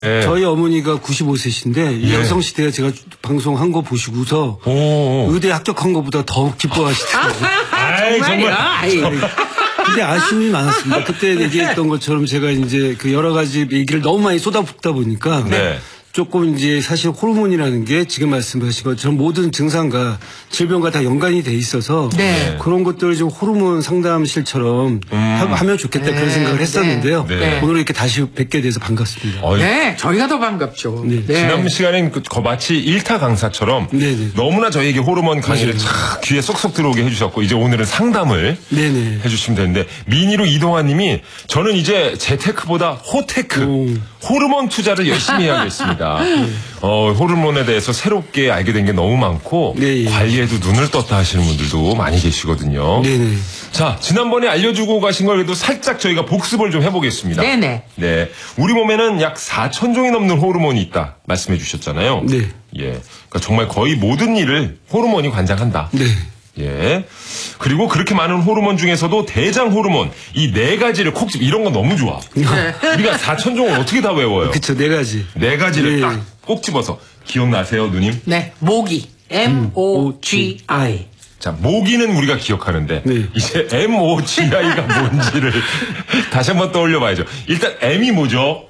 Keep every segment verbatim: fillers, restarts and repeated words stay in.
네. 저희 어머니가 구십오 세신데 이 네. 여성시대에 제가 방송한 거 보시고서 오. 의대 합격한 것보다 더 기뻐하시더라고요. 아이, 정말. 아이, 근데 아쉬움이 많았습니다. 그때 얘기했던 것처럼 제가 이제 그 여러 가지 얘기를 너무 많이 쏟아붓다 보니까 네. 조금 이제 사실 호르몬이라는 게 지금 말씀하신 것처럼 모든 증상과 질병과 다 연관이 돼 있어서 네. 그런 것들을 좀 호르몬 상담실처럼 음. 하면 좋겠다 네. 그런 생각을 했었는데요. 네. 오늘 이렇게 다시 뵙게 돼서 반갑습니다. 어이, 네, 저희가 더 반갑죠. 네. 지난 시간엔 그, 거 마치 일타 강사처럼 네네. 너무나 저희에게 호르몬 강의를 맞아요. 착 귀에 쏙쏙 들어오게 해주셨고 이제 오늘은 상담을 네네. 해주시면 되는데 미니로 이동환 님이 저는 이제 재테크보다 호테크 오. 호르몬 투자를 열심히 해야겠습니다. 어, 호르몬에 대해서 새롭게 알게 된 게 너무 많고 네, 예. 관리에도 눈을 떴다 하시는 분들도 많이 계시거든요. 네네. 자, 지난번에 알려주고 가신 걸 그래도 살짝 저희가 복습을 좀 해보겠습니다. 네네. 네. 우리 몸에는 약 사천 종이 넘는 호르몬이 있다 말씀해 주셨잖아요. 네. 예. 그러니까 정말 거의 모든 일을 호르몬이 관장한다. 네. 예. 그리고 그렇게 많은 호르몬 중에서도 대장 호르몬 이 네 가지를 콕 집 이런 거 너무 좋아. 우리가 사천 종을 어떻게 다 외워요? 그쵸, 네 가지. 네 가지를 네. 딱 꼭 집어서 기억나세요, 누님? 네, 모기. 엠 오 지 아이. 자, 모기는 우리가 기억하는데 네. 이제 엠 오 지 아이가 뭔지를 다시 한번 떠올려 봐야죠. 일단 M이 뭐죠?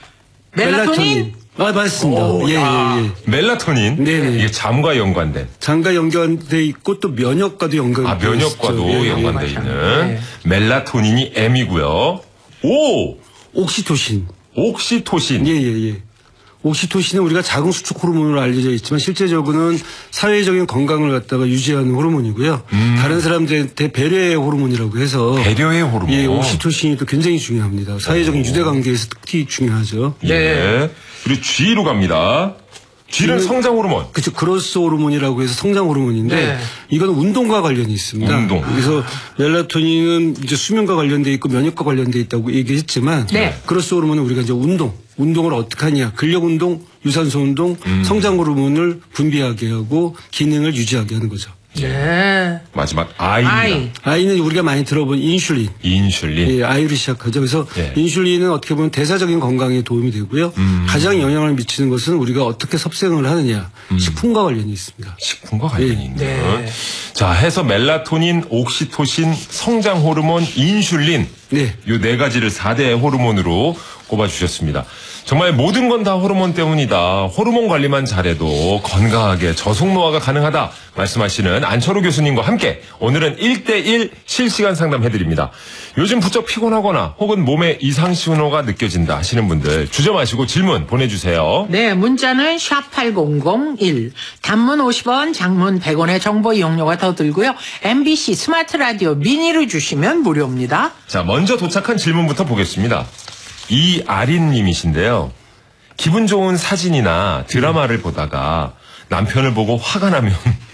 멜라토닌? 아, 맞습니다. 오, 예, 야. 예, 예. 멜라토닌. 네네. 이게 잠과 연관된. 장과 연관돼 있고 또 면역과도 연관돼 아, 면역과도 있죠. 예, 예. 연관돼 예, 있는 네. 멜라토닌이 M이고요. O 옥시토신. 옥시토신. 예, 예, 예. 옥시토신은 우리가 자궁 수축 호르몬으로 알려져 있지만 실제적으로는 사회적인 건강을 갖다가 유지하는 호르몬이고요. 다른 사람들한테 배려의 호르몬이라고 해서 배려의 호르몬. 예, 옥시토신이 또 굉장히 중요합니다. 사회적인 유대 관계에서 특히 중요하죠. 예. 그리고 G로 갑니다. G는 G는 성장 호르몬. 그렇죠. 그로스 호르몬이라고 해서 성장 호르몬인데 네. 이거는 운동과 관련이 있습니다. 운동. 그래서 멜라토닌은 이제 수면과 관련돼 있고 면역과 관련돼 있다고 얘기했지만 네. 그로스 호르몬은 우리가 이제 운동, 운동을 어떻게 하냐, 근력 운동, 유산소 운동, 음. 성장 호르몬을 분비하게 하고 기능을 유지하게 하는 거죠. 네. 마지막 I입니다. 아이. 아이는 우리가 많이 들어본 인슐린. 인슐린. 예, 아이로 시작하죠. 그래서 예. 인슐린은 어떻게 보면 대사적인 건강에 도움이 되고요. 음. 가장 영향을 미치는 것은 우리가 어떻게 섭생을 하느냐, 식품과 관련이 있습니다. 식품과 관련이 예. 있는. 네. 자, 해서 멜라토닌, 옥시토신, 성장 호르몬, 인슐린. 네. 요 네 가지를 사 대 호르몬으로 꼽아주셨습니다. 정말 모든 건 다 호르몬 때문이다. 호르몬 관리만 잘해도 건강하게 저속노화가 가능하다. 말씀하시는 안철호 교수님과 함께 오늘은 일 대 일 실시간 상담해드립니다. 요즘 부쩍 피곤하거나 혹은 몸에 이상 신호가 느껴진다 하시는 분들 주저 마시고 질문 보내주세요. 네, 문자는 샵 팔공공일. 단문 오십 원, 장문 백 원의 정보 이용료가 더 들고요. 엠비씨 스마트 라디오 미니로 주시면 무료입니다. 자, 먼저 도착한 질문부터 보겠습니다. 이아린 님이신데요. 기분 좋은 사진이나 드라마를 보다가 남편을 보고 화가 나면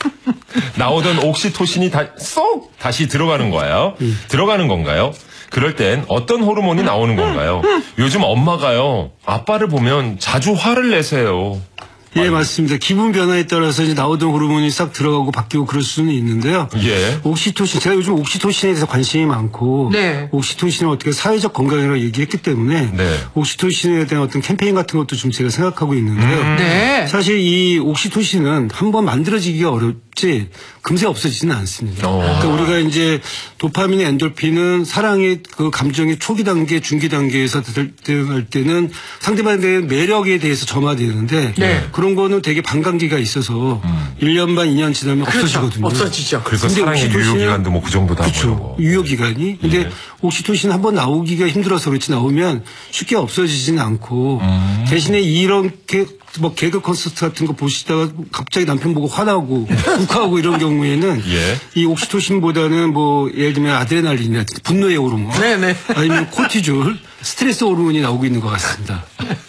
나오던 옥시토신이 다, 쏙 다시 들어가는 거예요. 들어가는 건가요? 그럴 땐 어떤 호르몬이 나오는 건가요? 요즘 엄마가요, 아빠를 보면 자주 화를 내세요. 예, 맞습니다. 기분 변화에 따라서 이제 나오던 호르몬이 싹 들어가고 바뀌고 그럴 수는 있는데요. 예. 옥시토신, 제가 요즘 옥시토신에 대해서 관심이 많고, 네. 옥시토신을 어떻게 사회적 건강이라고 얘기했기 때문에, 네. 옥시토신에 대한 어떤 캠페인 같은 것도 좀 제가 생각하고 있는데요. 음. 네. 사실 이 옥시토신은 한번 만들어지기가 어렵지 금세 없어지지는 않습니다. 어. 그러니까 우리가 이제 도파민, 엔돌핀은 사랑의 그 감정의 초기 단계, 중기 단계에서 할 때는 상대방에 대한 매력에 대해서 점화되는데 네. 그런 거는 되게 반감기가 있어서 일 년 반, 이 년 지나면 그렇죠. 없어지거든요. 없어지죠. 그래서 근데 사랑의 옥시토신은- 유효기간도 뭐 그 정도다. 그렇죠. 뭐 유효기간이. 근데 예. 옥시토신 한번 나오기가 힘들어서 그렇지 나오면 쉽게 없어지지는 않고 음. 대신에 이렇게 뭐 개그 콘서트 같은 거 보시다가 갑자기 남편 보고 화나고 욱하고 이런 경우에는 예. 이 옥시토신보다는 뭐 예를 들면 아드레날린이라든지 분노의 호르몬 네네. 아니면 코티졸 스트레스 호르몬이 나오고 있는 것 같습니다.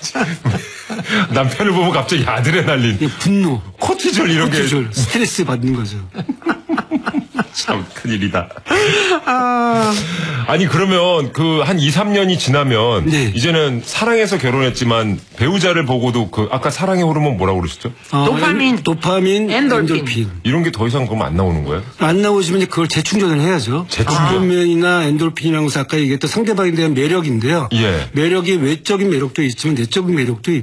남편을 보면 갑자기 아드레날린, 이 분노, 코티졸 이런 게 코티졸 스트레스 받는 거죠. 참 큰일이다. 아, 아니 그러면 그 한 이, 삼 년이 지나면 네. 이제는 사랑해서 결혼했지만 배우자를 보고도 그 아까 사랑의 호르몬 뭐라고 그러셨죠? 어, 도파민, 도파민, 엔돌핀. 엔돌핀. 이런 게 더 이상 그럼 안 나오는 거예요? 안 나오시면 이제 그걸 재충전을 해야죠. 재충전. 도파민이나 엔돌핀이라는 것은 아까 얘기했던 상대방에 대한 매력인데요. 예. 매력이 외적인 매력도 있지만 내적인 매력도